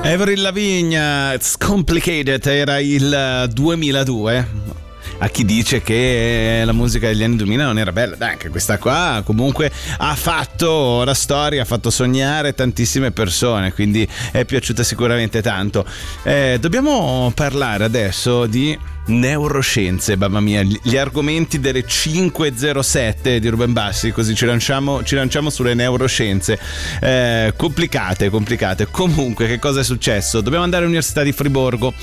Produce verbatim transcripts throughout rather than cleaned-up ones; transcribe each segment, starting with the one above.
Avril Lavigne, It's Complicated, era il duemiladue. A chi dice che la musica degli anni duemila non era bella, dai, anche questa qua comunque ha fatto la storia, ha fatto sognare tantissime persone, quindi è piaciuta sicuramente tanto. Eh, dobbiamo parlare adesso di neuroscienze, mamma mia, gli argomenti delle cinque e zero sette di Ruben Bassi, così ci lanciamo, ci lanciamo sulle neuroscienze. Eh, complicate, complicate. Comunque, che cosa è successo? Dobbiamo andare all'Università di Friburgo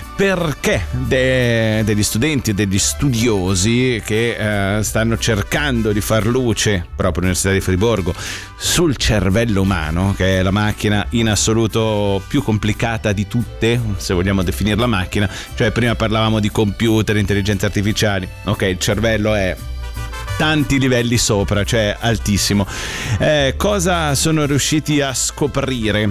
perché de- degli studenti e degli studiosi che eh, stanno cercando di far luce proprio all'Università di Friburgo sul cervello umano, che è la macchina in assoluto più complicata di tutte, se vogliamo definirla macchina. Cioè, prima parlavamo di computer, intelligenze artificiali, ok, il cervello è tanti livelli sopra, cioè altissimo. Eh, cosa sono riusciti a scoprire?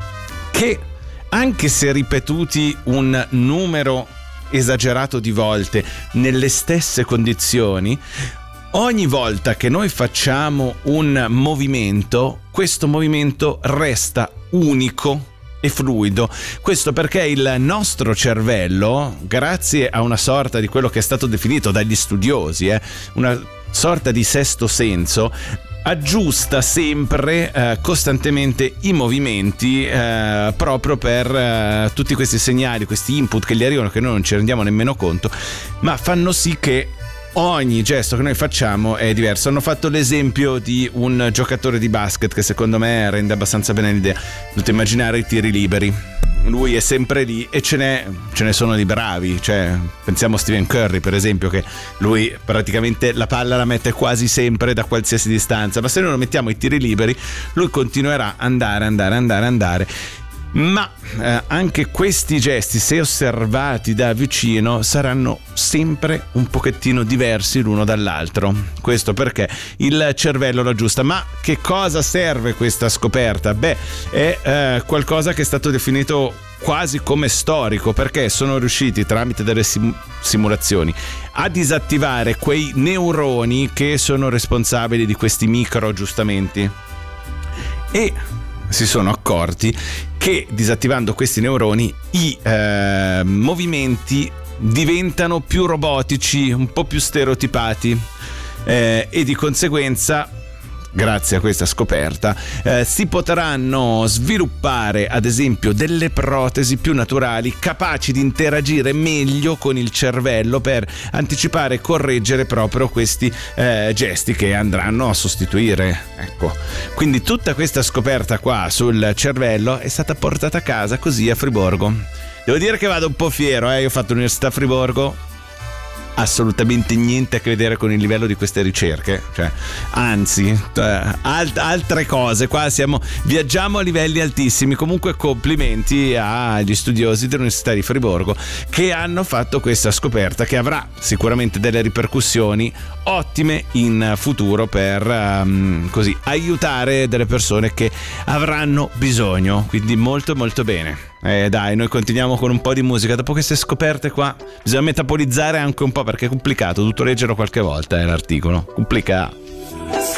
Che anche se ripetuti un numero esagerato di volte nelle stesse condizioni, ogni volta che noi facciamo un movimento, questo movimento resta unico e fluido. Questo perché il nostro cervello, grazie a una sorta di quello che è stato definito dagli studiosi, eh, una sorta di sesto senso, aggiusta sempre eh, costantemente i movimenti eh, proprio per eh, tutti questi segnali, questi input che gli arrivano, che noi non ci rendiamo nemmeno conto, ma fanno sì che ogni gesto che noi facciamo è diverso. Hanno fatto l'esempio di un giocatore di basket che secondo me rende abbastanza bene l'idea. Dovete immaginare i tiri liberi. Lui è sempre lì e ce ne, ce ne sono di bravi, cioè pensiamo a Stephen Curry per esempio, che lui praticamente la palla la mette quasi sempre da qualsiasi distanza, ma se noi lo mettiamo ai tiri liberi lui continuerà a andare, andare, andare, andare. Ma eh, anche questi gesti, se osservati da vicino, saranno sempre un pochettino diversi l'uno dall'altro. Questo perché il cervello lo aggiusta. Ma che cosa serve questa scoperta? Beh, è eh, qualcosa che è stato definito quasi come storico, perché sono riusciti tramite delle sim- simulazioni a disattivare quei neuroni che sono responsabili di questi micro aggiustamenti, e si sono accorti che disattivando questi neuroni i eh, movimenti diventano più robotici, un po' più stereotipati, eh, e di conseguenza, grazie a questa scoperta, eh, si potranno sviluppare ad esempio delle protesi più naturali, capaci di interagire meglio con il cervello per anticipare e correggere proprio questi eh, gesti che andranno a sostituire. Ecco, quindi tutta questa scoperta qua sul cervello è stata portata a casa così a Friburgo. Devo dire che vado un po' fiero, eh? Io ho fatto l'Università a Friburgo, assolutamente niente a che vedere con il livello di queste ricerche, cioè anzi eh, alt- altre cose. Qua siamo, viaggiamo a livelli altissimi. Comunque complimenti agli studiosi dell'Università di Friburgo che hanno fatto questa scoperta, che avrà sicuramente delle ripercussioni ottime in futuro per um, così aiutare delle persone che avranno bisogno, quindi molto molto bene. Eh dai, noi continuiamo con un po' di musica. Dopo queste scoperte qua bisogna metabolizzare anche un po', perché è complicato, ho dovuto leggerlo qualche volta, eh, l'articolo complicato.